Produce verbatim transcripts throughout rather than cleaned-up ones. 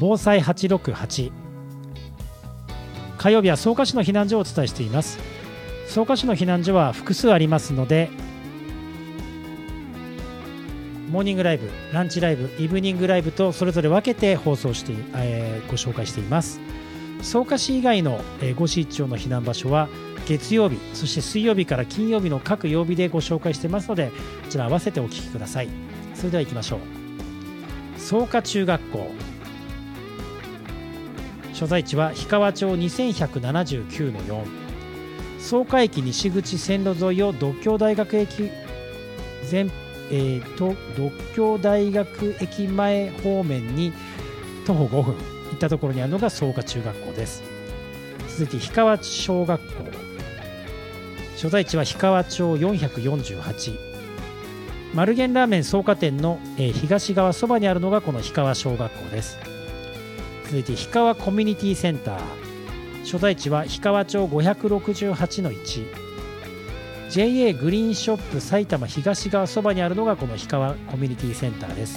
防災はちろくはち。火曜日は草加市の避難所をお伝えしています。草加市の避難所は複数ありますので、モーニングライブ、ランチライブ、イブニングライブとそれぞれ分けて放送して、えー、ご紹介しています。草加市以外の、えー、五市一町の避難場所は月曜日、そして水曜日から金曜日の各曜日でご紹介していますので、こちら合わせてお聞きください。それでは行きましょう。草加中学校、所在地は氷川町にせんひゃくななじゅうきゅうのよん。草加駅西口線路沿いを獨協大学駅前、えー、と独協大学駅前方面に徒歩ごふん行ったところにあるのが草加中学校です。続いて氷川小学校、所在地は氷川町よんひゃくよんじゅうはち。丸源ラーメン草加店の、えー、東側そばにあるのがこの氷川小学校です。続いて氷川コミュニティセンター、所在地は氷川町ごひゃくろくじゅうはちのいち。 ジェイエー グリーンショップ埼玉東側そばにあるのがこの氷川コミュニティセンターです。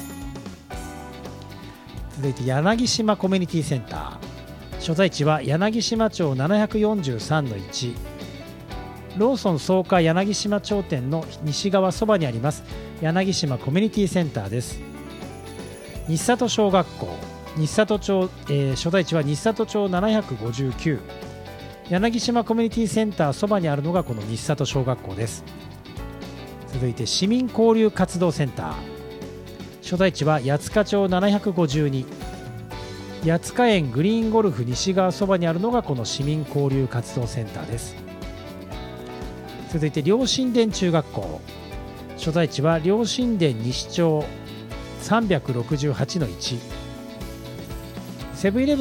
続いて柳島コミュニティセンター、所在地は柳島町ななひゃくよんじゅうさんのいち。ローソン草加柳島町店の西側そばにあります柳島コミュニティセンターです。西里小学校、西里町、えー、所在地は西里町ななひゃくごじゅうきゅう。柳島コミュニティセンターそばにあるのがこの西里小学校です。続いて市民交流活動センター、所在地は八塚町ななひゃくごじゅうに。八塚園グリーンゴルフ西側そばにあるのがこの市民交流活動センターです。続いて両神殿中学校、所在地は両神殿西町さんびゃくろくじゅうはちのいち。セブンイレブン